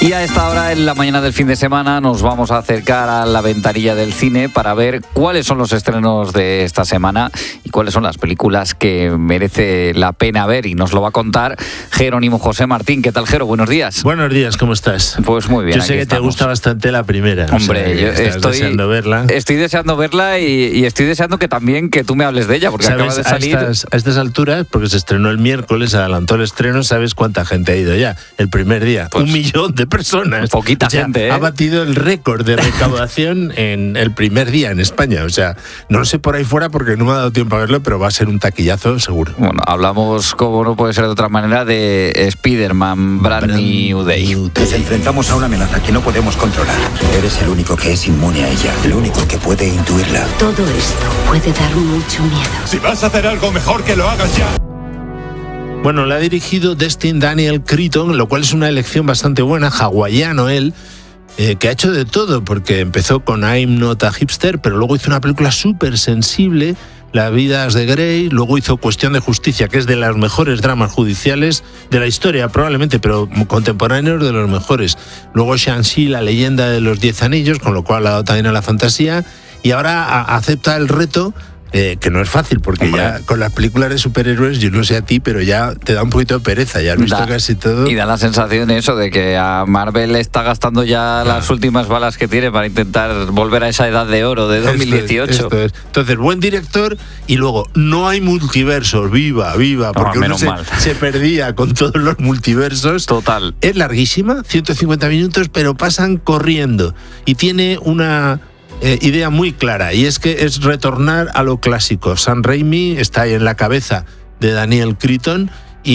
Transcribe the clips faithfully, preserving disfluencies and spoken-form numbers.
Y a esta hora, en la mañana del fin de semana, nos vamos a acercar a la ventanilla del cine para ver cuáles son los estrenos de esta semana y cuáles son las películas que merece la pena ver. Y nos lo va a contar Jerónimo José Martín. ¿Qué tal, Jero? Buenos días. Buenos días, ¿cómo estás? Pues muy bien. Yo sé que estamos. te gusta bastante la primera. Hombre, o sea, yo estás estoy deseando verla. Estoy deseando verla y, y estoy deseando que también que tú me hables de ella, porque ¿Sabes? acaba de salir. A estas, a estas alturas, porque se estrenó el miércoles, adelantó el estreno, ¿sabes cuánta gente ha ido ya? El primer día. Pues, un millón de personas. Poquita o sea, gente, ¿eh? Ha batido el récord de recaudación en el primer día en España. O sea, no lo sé por ahí fuera porque no me ha dado tiempo a verlo, pero va a ser un taquillazo seguro. Bueno, hablamos, como no puede ser de otra manera, de Spider-Man Brand, Brand New Day. Nos enfrentamos a una amenaza que no podemos controlar. Eres el único que es inmune a ella, el único que puede intuirla. Todo esto puede dar mucho miedo. Si vas a hacer algo, mejor que lo hagas ya. Bueno, la ha dirigido Destin Daniel Cretton, lo cual es una elección bastante buena, hawaiano él, eh, que ha hecho de todo, porque empezó con I'm Not a Hipster, pero luego hizo una película súper sensible, La Vidas de Grey, luego hizo Cuestión de Justicia, que es de los mejores dramas judiciales de la historia, probablemente, pero contemporáneos de los mejores. Luego Shang-Chi, La Leyenda de los Diez Anillos, con lo cual ha dado también a la fantasía, y ahora a- acepta el reto. Eh, que no es fácil, porque Hombre. ya con las películas de superhéroes, yo no sé a ti, pero ya te da un poquito de pereza, ya has visto da, casi todo. Y da la sensación eso de que a Marvel está gastando ya ah. las últimas balas que tiene para intentar volver a esa edad de oro de dos mil dieciocho. Esto es, esto es. Entonces, buen director, y luego, no hay multiversos, viva, viva, porque no, uno se, se perdía con todos los multiversos. Total. Es larguísima, ciento cincuenta minutos, pero pasan corriendo, y tiene una... Eh, idea muy clara, y es que es retornar a lo clásico. Sam Raimi está ahí en la cabeza de Daniel Cretton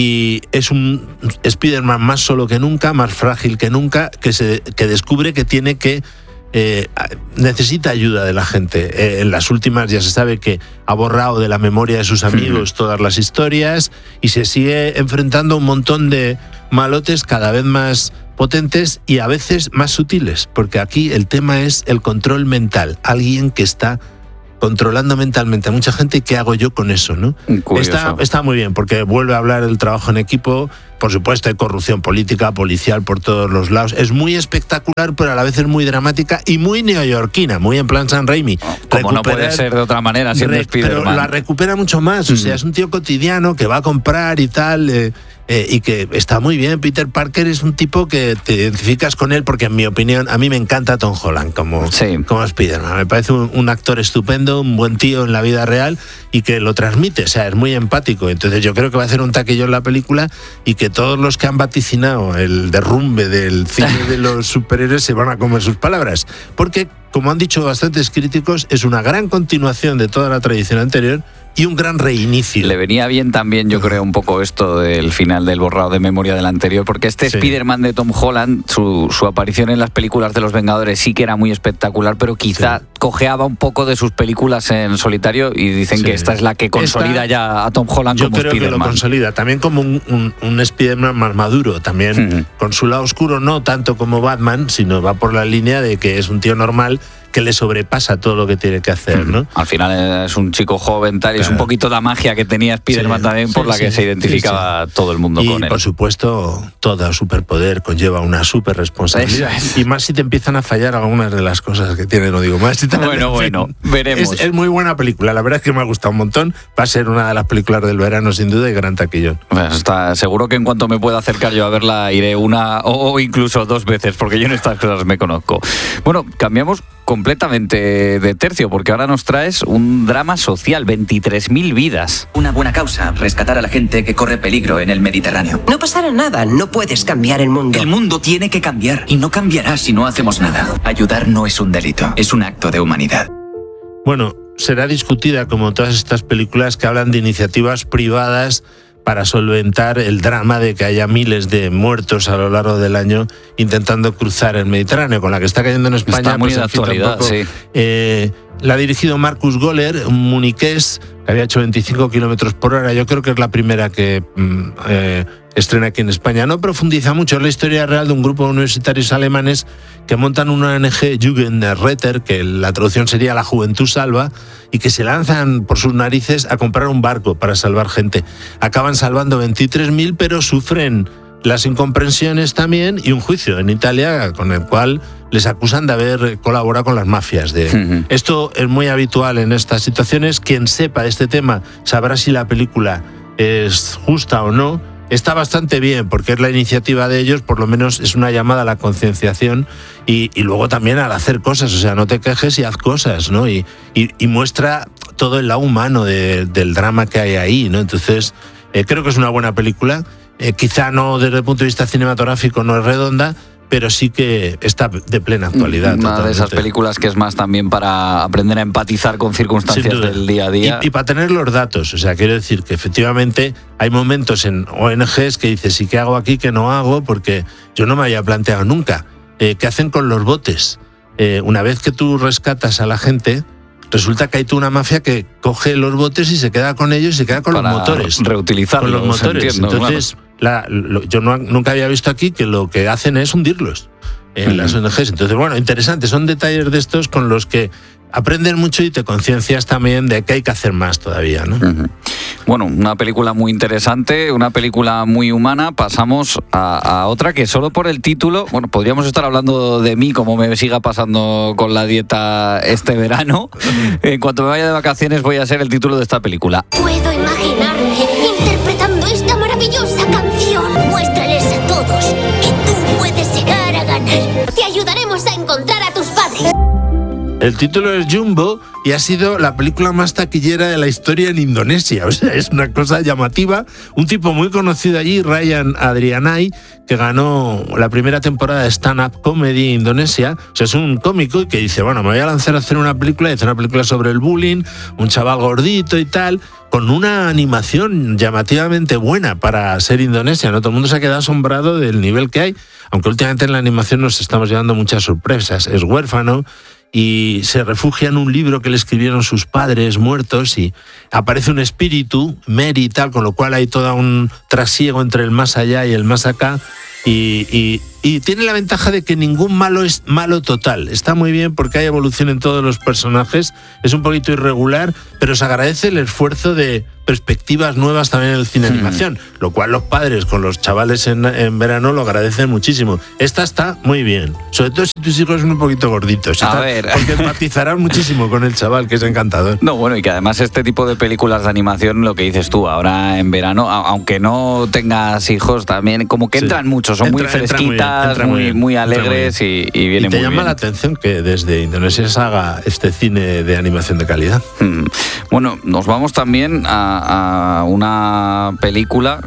y es un Spider-Man más solo que nunca, más frágil que nunca, que, se, que descubre que tiene que eh, necesita ayuda de la gente. Eh, en las últimas ya se sabe que ha borrado de la memoria de sus amigos todas las historias y se sigue enfrentando a un montón de malotes cada vez más potentes y a veces más sutiles, porque aquí el tema es el control mental, alguien que está controlando mentalmente a mucha gente. ¿Y qué hago yo con eso, no? Está, está muy bien, porque vuelve a hablar del trabajo en equipo. Por supuesto, hay corrupción política, policial por todos los lados. Es muy espectacular, pero a la vez es muy dramática y muy neoyorquina, muy en plan Sam Raimi. Como no puede ser de otra manera siendo re, Spider-Man. Pero la recupera mucho más. O sea, es un tío cotidiano que va a comprar y tal... Eh, Eh, y que está muy bien. Peter Parker es un tipo que te identificas con él, porque en mi opinión, a mí me encanta Tom Holland como, sí. como Spider-Man. Me parece un, un actor estupendo, un buen tío en la vida real y que lo transmite, o sea, es muy empático. Entonces yo creo que va a hacer un taquillón la película y que todos los que han vaticinado el derrumbe del cine de los superhéroes se van a comer sus palabras. Porque, como han dicho bastantes críticos, es una gran continuación de toda la tradición anterior y un gran reinicio. Le venía bien también, yo creo, un poco esto del final del borrado de memoria del anterior, porque este sí. Spider-Man de Tom Holland, su, su aparición en las películas de los Vengadores sí que era muy espectacular, pero quizá sí. cojeaba un poco de sus películas en solitario, y dicen sí. que esta es la que consolida esta, ya a Tom Holland como Spider-Man. Yo creo que lo consolida, también como un, un, un Spider-Man más maduro, también uh-huh. con su lado oscuro, no tanto como Batman, sino va por la línea de que es un tío normal que le sobrepasa todo lo que tiene que hacer, ¿no? Al final es un chico joven, tal, y claro. es un poquito la magia que tenía Spider-Man sí, también, por sí, la que sí, se identificaba sí, sí. todo el mundo y, con él. Y por supuesto, todo superpoder conlleva una super responsabilidad. Es. Y más si te empiezan a fallar algunas de las cosas que tiene, no digo más. Si bueno, bueno, veremos. Es, es muy buena película, la verdad es que me ha gustado un montón. Va a ser una de las películas del verano, sin duda, y gran taquillón. Pues está seguro que en cuanto me pueda acercar yo a verla, iré una o, o incluso dos veces, porque yo en estas cosas me conozco. Bueno, cambiamos completamente de tercio, porque ahora nos traes un drama social, veintitrés mil vidas. Una buena causa, rescatar a la gente que corre peligro en el Mediterráneo. No pasará nada, no puedes cambiar el mundo. El mundo tiene que cambiar, y no cambiará si no hacemos nada. Ayudar no es un delito, es un acto de humanidad. Bueno, será discutida como todas estas películas que hablan de iniciativas privadas para solventar el drama de que haya miles de muertos a lo largo del año intentando cruzar el Mediterráneo, con la que está cayendo en España. Está muy pues, de actualidad, poco, sí. Eh, la ha dirigido Marcus Goller, un muniqués que había hecho veinticinco kilómetros por hora. Yo creo que es la primera que eh, estrena aquí en España. No profundiza mucho, es la historia real de un grupo de universitarios alemanes que montan una O N G, Jugendretter, que la traducción sería La Juventud Salva, y que se lanzan por sus narices a comprar un barco para salvar gente. Acaban salvando veintitrés mil, pero sufren las incomprensiones también y un juicio en Italia con el cual les acusan de haber colaborado con las mafias. De... Uh-huh. Esto es muy habitual en estas situaciones. Quien sepa este tema sabrá si la película es justa o no. Está bastante bien porque es la iniciativa de ellos, por lo menos es una llamada a la concienciación y, y luego también al hacer cosas, o sea, no te quejes y haz cosas, ¿no? Y, y, y muestra todo el lado humano de, del drama que hay ahí, ¿no? Entonces, eh, creo que es una buena película, eh, quizá no desde el punto de vista cinematográfico no es redonda, pero sí que está de plena actualidad. Una totalmente. de esas películas que es más también para aprender a empatizar con circunstancias del día a día. Y, y para tener los datos, o sea, quiero decir que efectivamente hay momentos en O N Ges que dices, ¿y qué hago aquí, qué no hago? Porque yo no me había planteado nunca. Eh, ¿Qué hacen con los botes? Eh, una vez que tú rescatas a la gente, resulta que hay tú una mafia que coge los botes y se queda con ellos y se queda con para los motores. Reutilizarlos, con los motores. Entiendo, Entonces, claro. la, lo, yo no, nunca había visto aquí que lo que hacen es hundirlos en uh-huh. las O N Ges. Entonces, bueno, interesante. Son detalles de estos con los que aprendes mucho y te conciencias también de que hay que hacer más todavía, ¿no? Uh-huh. Bueno, una película muy interesante, una película muy humana. Pasamos a, a otra que solo por el título, bueno, podríamos estar hablando de mí como me siga pasando con la dieta este verano. En cuanto me vaya de vacaciones voy a ser el título de esta película. Puedo imaginarme interpretando esta maravillosa canción. Muéstrales a todos que tú puedes llegar a ganar. Te ayudaremos a encontrar a tus padres. El título es Jumbo y ha sido la película más taquillera de la historia en Indonesia. O sea, es una cosa llamativa. Un tipo muy conocido allí, Ryan Adrianai, que ganó la primera temporada de stand-up comedy en Indonesia. O sea, es un cómico que dice, bueno, me voy a lanzar a hacer una película, y hacer una película sobre el bullying, un chaval gordito y tal, con una animación llamativamente buena para ser Indonesia, ¿no? Todo el mundo se ha quedado asombrado del nivel que hay, aunque últimamente en la animación nos estamos llevando muchas sorpresas. Es huérfano y se refugia en un libro que le escribieron sus padres muertos y aparece un espíritu, Mary y tal, con lo cual hay todo un trasiego entre el más allá y el más acá. Y, y, y tiene la ventaja de que ningún malo es malo total. Está muy bien porque hay evolución en todos los personajes. Es un poquito irregular, pero se agradece el esfuerzo de perspectivas nuevas también en el cine animación, mm. lo cual los padres con los chavales en, en verano lo agradecen muchísimo. Esta está muy bien, sobre todo si tus hijos son un poquito gorditos. A está, ver. Porque empatizarán muchísimo con el chaval, que es encantador. No, bueno, y que además este tipo de películas de animación, lo que dices tú, ahora en verano, aunque no tengas hijos, también como que entran sí. mucho, son entra, muy fresquitas, entra muy, muy, muy, muy alegres muy y, y vienen muy bien. Y te llama bien. la atención que desde Indonesia se haga este cine de animación de calidad. Hmm. Bueno, nos vamos también a a una película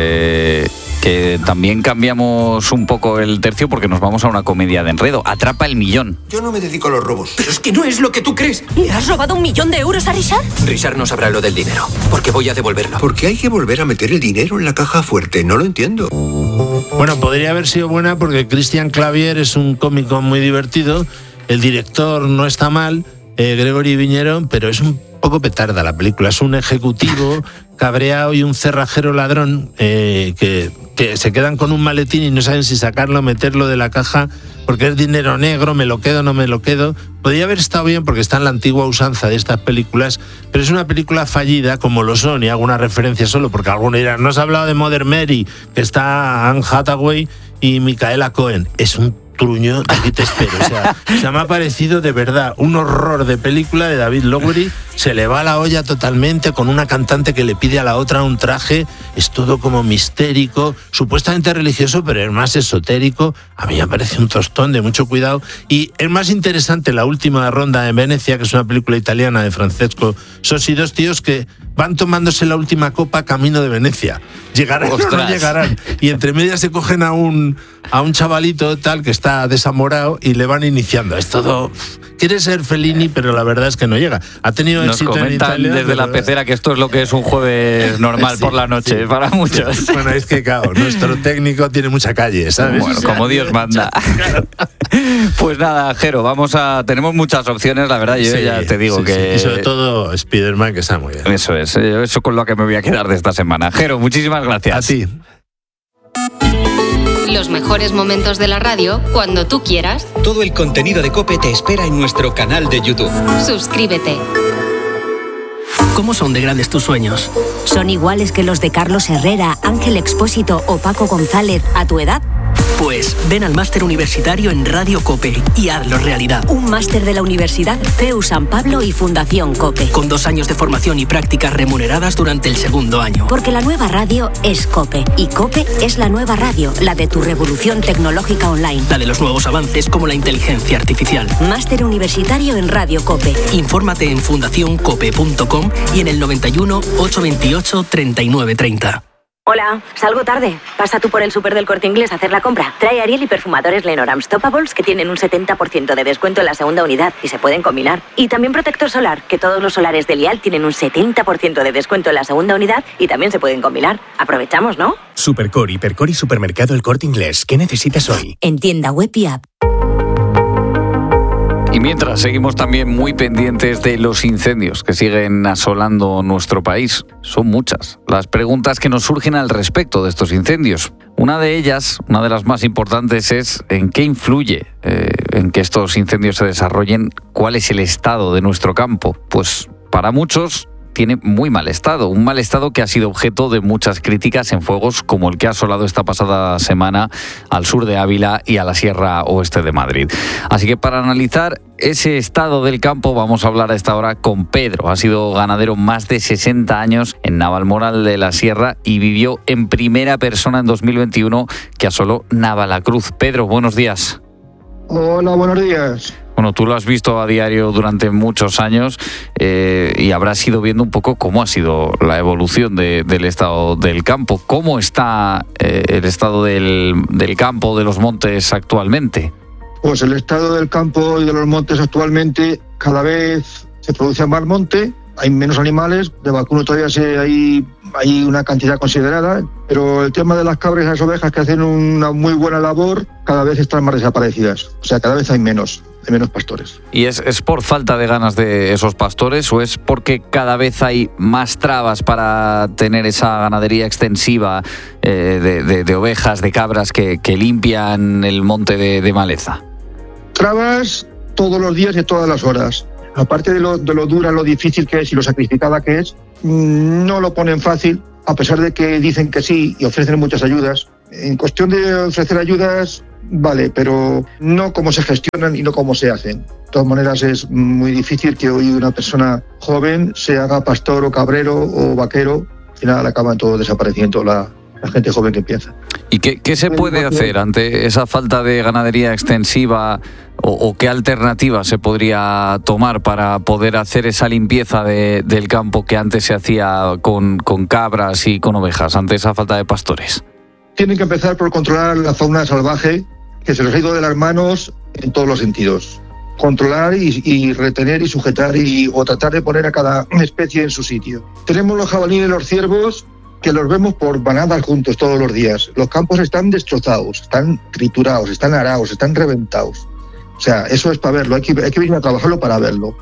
eh, que también cambiamos un poco el tercio porque nos vamos a una comedia de enredo. Atrapa el millón. Yo no me dedico a los robos. Pero es que no es lo que tú crees. ¿Le has robado un millón de euros a Richard? Richard no sabrá lo del dinero, porque voy a devolverlo. ¿Por qué hay que volver a meter el dinero en la caja fuerte? No lo entiendo. Bueno, podría haber sido buena porque Christian Clavier es un cómico muy divertido. El director no está mal, eh, Gregory Viñeron, pero es un poco petarda la película. Es un ejecutivo cabreado y un cerrajero ladrón eh, que, que se quedan con un maletín y no saben si sacarlo o meterlo de la caja porque es dinero negro, me lo quedo, no me lo quedo. Podría haber estado bien porque está en la antigua usanza de estas películas, pero es una película fallida como lo son, y hago una referencia solo porque algunos dirán, no has hablado de Mother Mary, que está Anne Hathaway y Micaela Cohen. Es un truño, aquí te espero. O sea, se me ha parecido de verdad un horror de película de David Lowery. Se le va la olla totalmente con una cantante que le pide a la otra un traje. Es todo como mistérico, supuestamente religioso, pero es más esotérico. A mí me parece un tostón de mucho cuidado. Y es más interesante la última ronda en Venecia, que es una película italiana de Francesco Sosi, dos tíos que van tomándose la última copa camino de Venecia. ¿Llegarán o no llegarán? Y entre medias se cogen a un, a un chavalito tal que está desamorado y le van iniciando. Es todo... Quiere ser Fellini, pero la verdad es que no llega. Ha tenido Nos éxito comentan en Italia, desde pero... la pecera que esto es lo que es un jueves normal sí, por la noche, sí. para muchos. Sí. Bueno, es que claro, nuestro técnico tiene mucha calle, ¿sabes? Bueno, como Dios manda. Pues nada, Jero, vamos a... Tenemos muchas opciones, la verdad, yo sí, ya te digo sí, que... Sí. Y sobre todo Spider-Man, que está muy bien. Eso es, eso con lo que me voy a quedar de esta semana. Jero, muchísimas gracias. A ti. Los mejores momentos de la radio cuando tú quieras. Todo el contenido de COPE te espera en nuestro canal de YouTube. Suscríbete. ¿Cómo son de grandes tus sueños? ¿Son iguales que los de Carlos Herrera, Ángel Expósito o Paco González a tu edad? Pues ven al máster universitario en Radio COPE y hazlo realidad. Un máster de la Universidad C E U San Pablo y Fundación COPE. Con dos años de formación y prácticas remuneradas durante el segundo año. Porque la nueva radio es COPE y COPE es la nueva radio, la de tu revolución tecnológica online. La de los nuevos avances como la inteligencia artificial. Máster universitario en Radio COPE. Infórmate en fundación cope punto com y en el noventa y uno, ochocientos veintiocho, treinta y nueve treinta. Hola, salgo tarde. Pasa tú por el súper del Corte Inglés a hacer la compra. Trae Ariel y perfumadores Lenormand Stoppables que tienen un setenta por ciento de descuento en la segunda unidad y se pueden combinar. Y también protector solar, que todos los solares de Lial tienen un setenta por ciento de descuento en la segunda unidad y también se pueden combinar. Aprovechamos, ¿no? Supercore, Hipercore y Supermercado El Corte Inglés. ¿Qué necesitas hoy? En tienda web y app. Y mientras seguimos también muy pendientes de los incendios que siguen asolando nuestro país. Son muchas las preguntas que nos surgen al respecto de estos incendios. Una de ellas, una de las más importantes, es en qué influye eh, en que estos incendios se desarrollen, cuál es el estado de nuestro campo. Pues para muchos tiene muy mal estado, un mal estado que ha sido objeto de muchas críticas en fuegos como el que ha asolado esta pasada semana al sur de Ávila y a la Sierra Oeste de Madrid. Así que para analizar ese estado del campo vamos a hablar a esta hora con Pedro. Ha sido ganadero más de sesenta años en Navalmoral de la Sierra y vivió en primera persona en dos mil veintiuno que asoló Navalacruz. Pedro, buenos días. Hola, buenos días. Bueno, tú lo has visto a diario durante muchos años eh, y habrás ido viendo un poco cómo ha sido la evolución de, del estado del campo. ¿Cómo está eh, el estado del, del campo, de los montes actualmente? Pues el estado del campo y de los montes actualmente, cada vez se produce más monte, hay menos animales, de vacuno todavía se, hay, hay una cantidad considerada, pero el tema de las cabras y las ovejas que hacen una muy buena labor, cada vez están más desaparecidas. O sea, cada vez hay menos. de menos pastores. ¿Y es, es por falta de ganas de esos pastores o es porque cada vez hay más trabas para tener esa ganadería extensiva eh, de, de, de ovejas, de cabras que, que limpian el monte de, de maleza? Trabas todos los días y todas las horas. Aparte de lo, de lo dura, lo difícil que es y lo sacrificada que es, no lo ponen fácil, a pesar de que dicen que sí y ofrecen muchas ayudas. En cuestión de ofrecer ayudas, vale, pero no cómo se gestionan y no cómo se hacen. De todas maneras, es muy difícil que hoy una persona joven se haga pastor o cabrero o vaquero. Al final acaban todos desapareciendo la, la gente joven que empieza. ¿Y qué, qué se puede hacer ante esa falta de ganadería extensiva o, o qué alternativa se podría tomar para poder hacer esa limpieza de, del campo que antes se hacía con, con cabras y con ovejas, ante esa falta de pastores? Tienen que empezar por controlar la fauna salvaje, que se les ha ido de las manos en todos los sentidos. Controlar y, y retener y sujetar y, o tratar de poner a cada especie en su sitio. Tenemos los jabalíes y los ciervos que los vemos por manadas juntos todos los días. Los campos están destrozados, están triturados, están arados, están reventados. O sea, eso es para verlo, hay que, hay que venir a trabajarlo para verlo.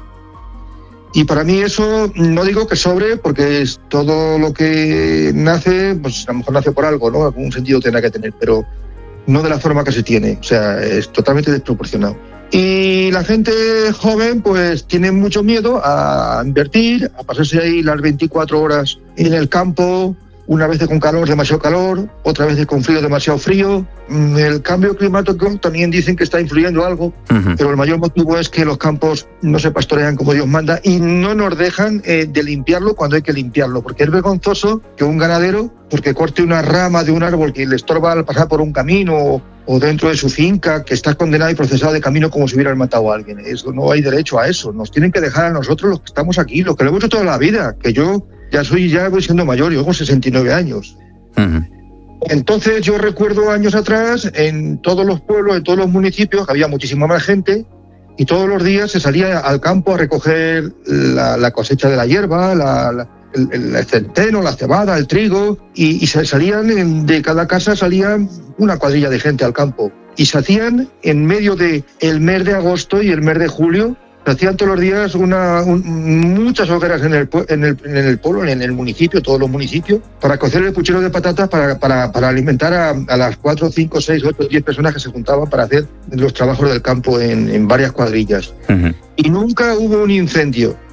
Y para mí eso, no digo que sobre, porque es todo lo que nace, pues a lo mejor nace por algo, ¿no? Algún sentido tendrá que tener, pero no de la forma que se tiene. O sea, es totalmente desproporcionado. Y la gente joven, pues tiene mucho miedo a invertir, a pasarse ahí las veinticuatro horas en el campo, una vez con calor, demasiado calor, otra vez con frío, demasiado frío. El cambio climático también dicen que está influyendo algo, uh-huh. pero el mayor motivo es que los campos no se pastorean como Dios manda y no nos dejan eh, de limpiarlo cuando hay que limpiarlo, porque es vergonzoso que un ganadero, porque corte una rama de un árbol que le estorba al pasar por un camino o, o dentro de su finca, que está condenado y procesado de camino como si hubieran matado a alguien. Eso, no hay derecho a eso. Nos tienen que dejar a nosotros los que estamos aquí, los que lo hemos hecho toda la vida, que yo ya soy, ya voy siendo mayor, yo tengo sesenta y nueve años. Uh-huh. Entonces yo recuerdo años atrás, en todos los pueblos, en todos los municipios, que había muchísima más gente, y todos los días se salía al campo a recoger la, la cosecha de la hierba, la, la, el, el centeno, la cebada, el trigo, y, y se salían, de cada casa salían una cuadrilla de gente al campo. Y se hacían en medio del mes de agosto y el mes de julio, se hacían todos los días una, un, muchas hogueras en el, en, el, en el pueblo, en el municipio, todos los municipios, para cocer el puchero de patatas para, para, para alimentar a, a las cuatro, cinco, seis, ocho, diez personas que se juntaban para hacer los trabajos del campo en, en varias cuadrillas. Uh-huh. Y nunca hubo un incendio,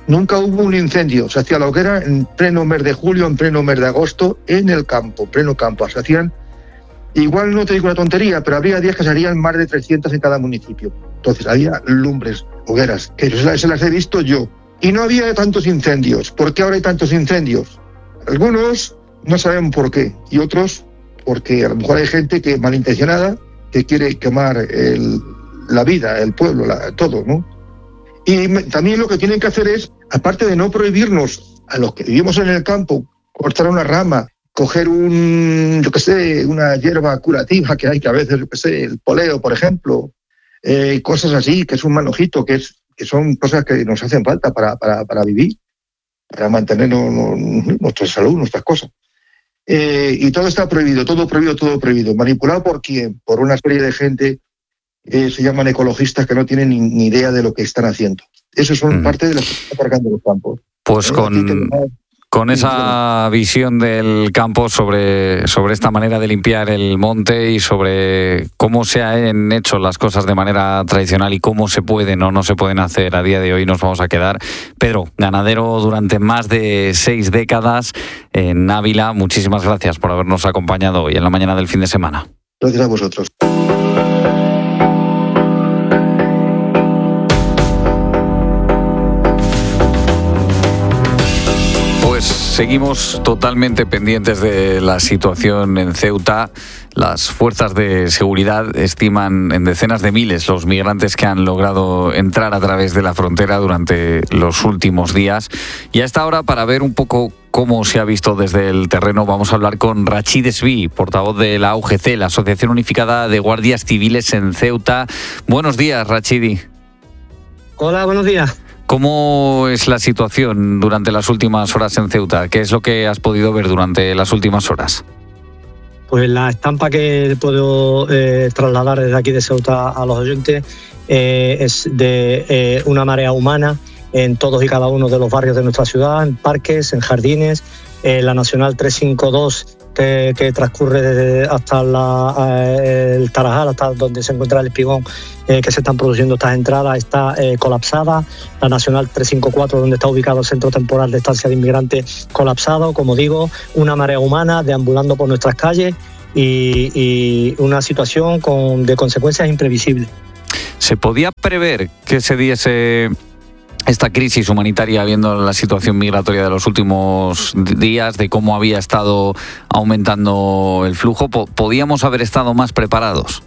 Nunca hubo un incendio. Se hacía la hoguera en pleno mes de julio, en pleno mes de agosto, en el campo, pleno campo. Se hacían, igual no te digo una tontería, pero habría días que se harían más de trescientos en cada municipio. Entonces había lumbres, hogueras, que se las, se las he visto yo. Y no había tantos incendios. ¿Por qué ahora hay tantos incendios? Algunos no saben por qué, y otros porque a lo mejor hay gente que malintencionada que quiere quemar el, la vida, el pueblo, la, todo, ¿no? Y también lo que tienen que hacer es, aparte de no prohibirnos a los que vivimos en el campo, cortar una rama, coger un, yo qué sé, una hierba curativa que hay, que a veces, yo qué sé, el poleo, por ejemplo, eh, cosas así, que es un manojito, que es que son cosas que nos hacen falta para, para, para vivir, para mantener no, no, nuestra salud, nuestras cosas. Eh, y todo está prohibido, todo prohibido, todo prohibido. ¿Manipulado por quién? Por una serie de gente que se llaman ecologistas que no tienen ni, ni idea de lo que están haciendo. Eso son mm. parte de lo que están cargando los campos. Pues ¿Eh? con... Con esa visión del campo sobre, sobre esta manera de limpiar el monte y sobre cómo se han hecho las cosas de manera tradicional y cómo se pueden o no se pueden hacer a día de hoy, nos vamos a quedar. Pedro, ganadero durante más de seis décadas en Ávila, muchísimas gracias por habernos acompañado hoy en la mañana del fin de semana. Gracias a vosotros. Seguimos totalmente pendientes de la situación en Ceuta. Las fuerzas de seguridad estiman en decenas de miles los migrantes que han logrado entrar a través de la frontera durante los últimos días. Y a esta hora, para ver un poco cómo se ha visto desde el terreno, vamos a hablar con Rachid Esví, portavoz de la A U G C, la Asociación Unificada de Guardias Civiles en Ceuta. Buenos días, Rachidi. Hola, buenos días. ¿Cómo es la situación durante las últimas horas en Ceuta? ¿Qué es lo que has podido ver durante las últimas horas? Pues la estampa que puedo eh, trasladar desde aquí de Ceuta a los oyentes eh, es de eh, una marea humana en todos y cada uno de los barrios de nuestra ciudad, en parques, en jardines, eh, la Nacional trescientos cincuenta y dos que, que transcurre desde hasta la, eh, el Tarajal, hasta donde se encuentra el espigón, eh, que se están produciendo estas entradas, está eh, colapsada. La Nacional trescientos cincuenta y cuatro, donde está ubicado el Centro Temporal de Estancia de Inmigrantes, colapsado. Como digo, una marea humana deambulando por nuestras calles y, y una situación con, de consecuencias imprevisibles. ¿Se podía prever que se diese esta crisis humanitaria, viendo la situación migratoria de los últimos días, de cómo había estado aumentando el flujo? ¿Podíamos haber estado más preparados?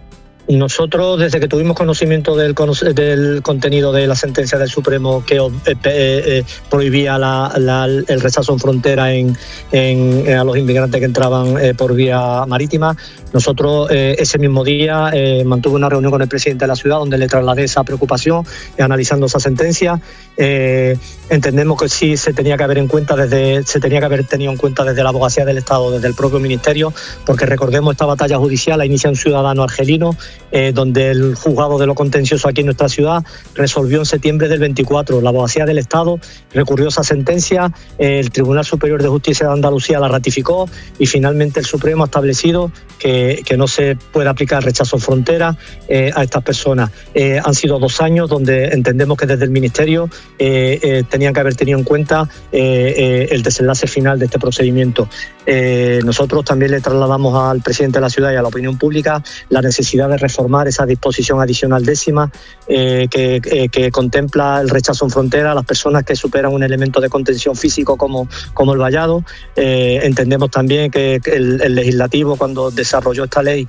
Nosotros, desde que tuvimos conocimiento del, del contenido de la sentencia del Supremo que eh, eh, prohibía la, la, el rechazo en frontera en, en, a los inmigrantes que entraban eh, por vía marítima, nosotros eh, ese mismo día eh, mantuve una reunión con el presidente de la ciudad donde le trasladé esa preocupación, eh, analizando esa sentencia. Eh, entendemos que sí se tenía que haber en cuenta desde se tenía que haber tenido en cuenta desde la abogacía del Estado, desde el propio ministerio, porque recordemos esta batalla judicial la inicia un ciudadano argelino, eh, donde el juzgado de lo contencioso aquí en nuestra ciudad resolvió en septiembre del veinticuatro. La abogacía del Estado recurrió esa sentencia, eh, el Tribunal Superior de Justicia de Andalucía la ratificó y finalmente el Supremo ha establecido que, que no se puede aplicar rechazo en frontera eh, a estas personas. Eh, han sido dos años donde entendemos que desde el ministerio eh, eh, tenían que haber tenido en cuenta eh, eh, el desenlace final de este procedimiento. Eh, nosotros también le trasladamos al presidente de la ciudad y a la opinión pública la necesidad de reformar esa disposición adicional décima eh, que, eh, que contempla el rechazo en frontera a las personas que superan un elemento de contención físico como, como el vallado. Eh, entendemos también que el, el legislativo, cuando desarrolló esta ley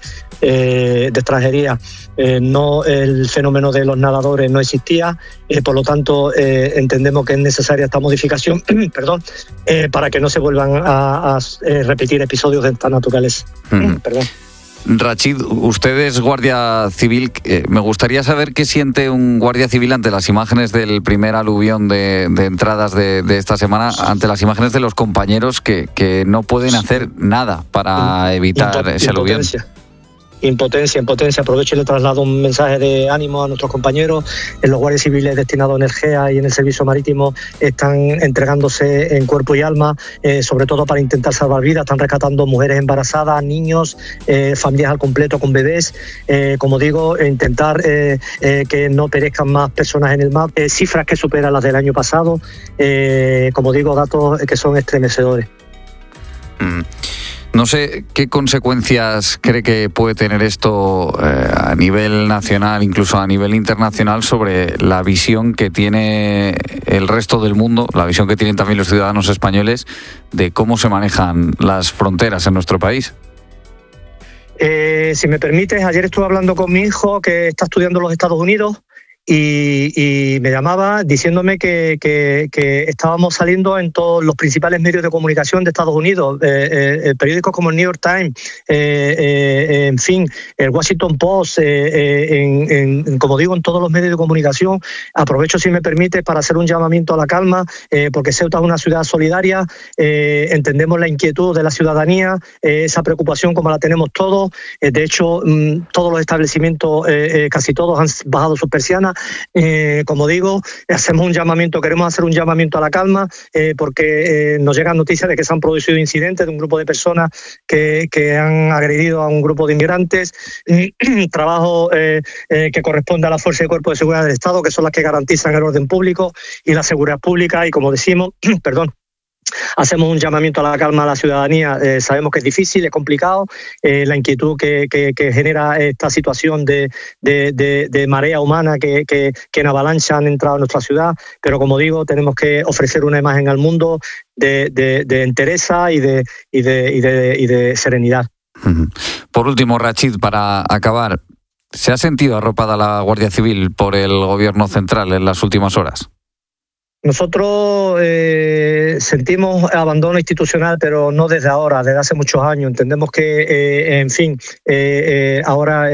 eh, de extranjería, eh, no el fenómeno de los nadadores no existía, eh, por lo tanto eh, entendemos que es necesaria esta modificación perdón, eh, para que no se vuelvan a, a eh, repetir episodios de esta naturaleza. Mm. Perdón. Rachid, usted es guardia civil. Eh, me gustaría saber qué siente un guardia civil ante las imágenes del primer aluvión de, de entradas de, de esta semana, ante las imágenes de los compañeros que, que no pueden hacer nada para evitar Impo- ese aluvión. impotencia, impotencia. Aprovecho y le traslado un mensaje de ánimo a nuestros compañeros. En los guardias civiles destinados en el G E A y en el servicio marítimo están entregándose en cuerpo y alma, eh, sobre todo para intentar salvar vidas. Están rescatando mujeres embarazadas, niños, eh, familias al completo con bebés. Eh, como digo, intentar eh, eh, que no perezcan más personas en el mar. Eh, cifras que superan las del año pasado. Eh, como digo, datos que son estremecedores. Mm. No sé qué consecuencias cree que puede tener esto eh, a nivel nacional, incluso a nivel internacional, sobre la visión que tiene el resto del mundo, la visión que tienen también los ciudadanos españoles de cómo se manejan las fronteras en nuestro país. Eh, si me permites, ayer estuve hablando con mi hijo que está estudiando en los Estados Unidos. Y, y me llamaba diciéndome que, que, que estábamos saliendo en todos los principales medios de comunicación de Estados Unidos, eh, eh, periódicos como el New York Times, eh, eh, en fin, el Washington Post, eh, eh, en, en, como digo, en todos los medios de comunicación. Aprovecho, si me permite, para hacer un llamamiento a la calma, eh, porque Ceuta es una ciudad solidaria, eh, entendemos la inquietud de la ciudadanía, eh, esa preocupación como la tenemos todos. Eh, de hecho, mmm, todos los establecimientos, eh, eh, casi todos, han bajado sus persianas. Eh, como digo, hacemos un llamamiento, queremos hacer un llamamiento a la calma, eh, porque eh, nos llegan noticias de que se han producido incidentes de un grupo de personas que, que han agredido a un grupo de inmigrantes. Trabajo eh, eh, que corresponde a la Fuerza y Cuerpo de Seguridad del Estado, que son las que garantizan el orden público y la seguridad pública, y como decimos, perdón, hacemos un llamamiento a la calma a la ciudadanía. Eh, sabemos que es difícil, es complicado, eh, la inquietud que, que, que genera esta situación de, de, de, de marea humana que, que, que en avalancha han entrado a nuestra ciudad, pero como digo, tenemos que ofrecer una imagen al mundo de, de, de entereza y de, y, de, y, de, y de serenidad. Por último, Rachid, para acabar, ¿se ha sentido arropada la Guardia Civil por el Gobierno central en las últimas horas? Nosotros eh, sentimos abandono institucional, pero no desde ahora, desde hace muchos años. Entendemos que, eh, en fin, eh, eh, ahora eh,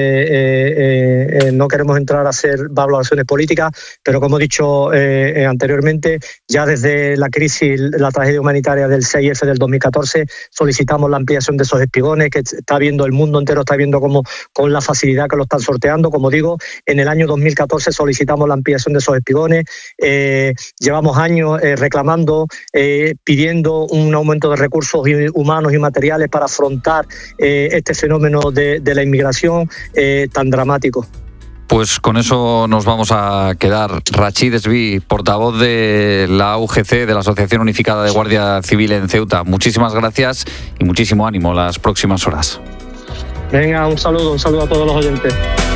eh, eh, no queremos entrar a hacer valoraciones políticas, pero como he dicho eh, anteriormente, ya desde la crisis, la tragedia humanitaria del seis efe del dos mil catorce, solicitamos la ampliación de esos espigones, que está viendo el mundo entero, está viendo cómo, con la facilidad que lo están sorteando. Como digo, en el año dos mil catorce solicitamos la ampliación de esos espigones. Eh, Llevamos años eh, reclamando, eh, pidiendo un aumento de recursos humanos y materiales para afrontar eh, este fenómeno de, de la inmigración eh, tan dramático. Pues con eso nos vamos a quedar. Rachid Esví, portavoz de la A U G C, de la Asociación Unificada de Guardia Civil en Ceuta. Muchísimas gracias y muchísimo ánimo las próximas horas. Venga, un saludo, un saludo a todos los oyentes.